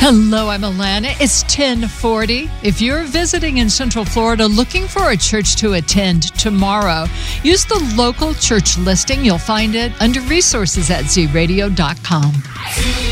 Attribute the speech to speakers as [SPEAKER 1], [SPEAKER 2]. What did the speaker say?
[SPEAKER 1] Hello, I'm Alana. It's 10:40. If you're visiting in Central Florida looking for a church to attend tomorrow, use the local church listing. You'll find it under resources at zradio.com.